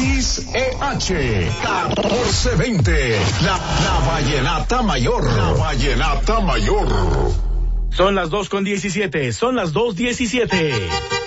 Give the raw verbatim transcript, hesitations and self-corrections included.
X E H catorce veinte, la, la Vallenata Mayor. La Vallenata Mayor. Son las dos con diecisiete, son las dos diecisiete.